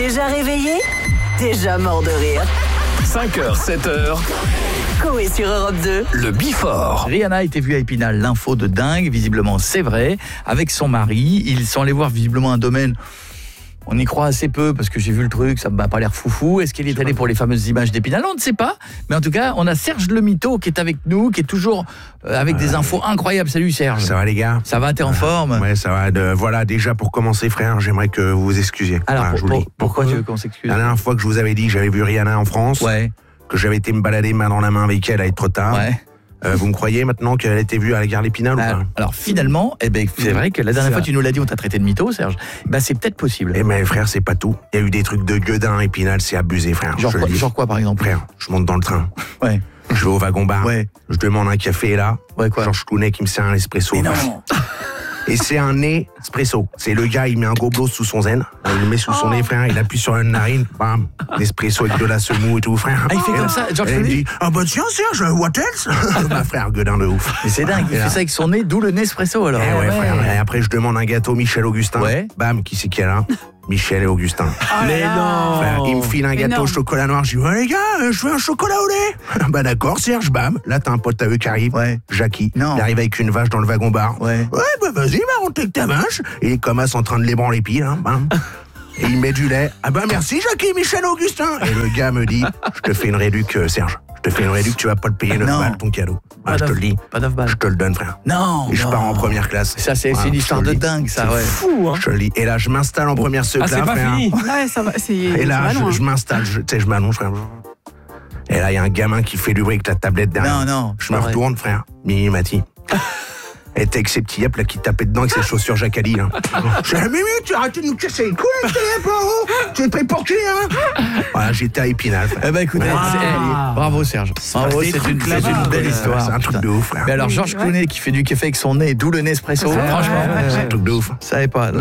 Déjà réveillé, déjà mort de rire. 5h, 7h, Coé sur Europe 2. le Before. Rihanna a été vue à Épinal, l'info de dingue, visiblement c'est vrai, avec son mari. Ils sont allés voir visiblement un domaine, on y croit assez peu parce que j'ai vu le truc, ça m'a pas l'air foufou. Est-ce qu'il est allé pour les fameuses images d'Épinal? On ne sait pas, mais en tout cas, on a Serge le Mytho qui est avec nous, qui est toujours avec des infos incroyables. Salut Serge. Ça va les gars? Ça va, t'es en forme? Ouais, ça va. Voilà, déjà pour commencer frère, j'aimerais que vous vous excusiez. Alors, Voilà, je vous le dis. pourquoi tu veux qu'on s'excuse? La dernière fois que je vous avais dit que j'avais vu Rihanna en France, Ouais, que j'avais été me balader main dans la main avec elle à être trop tard, ouais. vous me croyez maintenant qu'elle a été vue à la gare d'Épinal ou pas? Alors finalement, c'est vrai que la dernière fois tu nous l'as dit, on t'a traité de mytho, Serge. C'est peut-être possible. Eh mais frère, c'est pas tout. Il y a eu des trucs de gueudin à Épinal, c'est abusé frère. Genre je le dis. quoi par exemple? Frère, je monte dans le train, Ouais. je vais au wagon-bar, Ouais. je demande un café là, Ouais, quoi? Georges Clooney qui me sert un espresso. Mais non. Et c'est un nez espresso. C'est le gars, il met un gobelet sous son zen, il le met sous son nez, frère, il appuie sur une narine, bam, l'espresso avec de la semoule et tout, frère. Ah, il fait Et comme là, ça, Georges et il me Clooney? dit, ah bah tiens, Serge, what else? Bah frère, gueudin de ouf. Mais c'est dingue, il Et là- fait ça avec son nez, d'où le Nespresso alors. Eh ouais, frère. Et après, je demande un gâteau Michel Augustin. Ouais. Bam, qui c'est qui est là? Michel et Augustin. Mais non. Frère, il me file un gâteau au chocolat noir. Je dis, ouais, les gars, je veux un chocolat au lait. Bah d'accord, Serge, bam. Là, t'as un pote à eux qui arrive. Ouais. Jackie. Non. Il arrive avec une vache dans le wagon-bar. Ouais. Ouais, bah vas-y, va monter avec ta vache. Et il est comme ça en train de l'ébranler piles, hein, bam. Et il met du lait. Ah bah merci, Jackie, Michel Augustin. Et le gars me dit, je te fais une réduc, Serge. Je te fais une réduc, tu vas pas te payer 9 Non. balles ton cadeau. Ah, je te le dis. Pas d'off Je te le donne, frère. Non. Et je non. pars en première classe. Ça c'est Voilà, une je histoire te de le dis. dingue ça, ouais. Fou, hein. Je te le dis. Et là, je m'installe en première seconde. Ah, c'est pas fini. Ouais, ça va, Et là, je m'installe, tu sais, je m'allonge, frère. Et là, il y a un gamin qui fait du bruit avec la tablette derrière. Non, Je me retourne, frère. Mimi Mati. Elle était avec ses petits yep là qui tapaient dedans avec ses chaussures Jacali. Hein. Je dis, Mimi, tu arrêtes de nous casser les couilles, tu es pris pour qui, hein? Voilà, j'étais à Épinal, frère. Eh ben écoutez, bravo Serge. Bravo, c'est une belle histoire. C'est un truc de ouf, frère. Mais alors Georges Clooney qui fait du café avec son nez, d'où le Nespresso, franchement, C'est un truc de ouf. je savais pas.